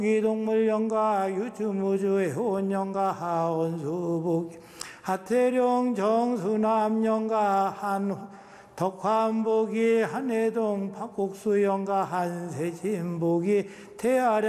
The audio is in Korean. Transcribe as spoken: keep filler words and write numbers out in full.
이동물연가 유주무주 해원연가 하원수복 하태룡 정수남연가 한 덕환복이 한해동 박국수연가 한세진복이 태아령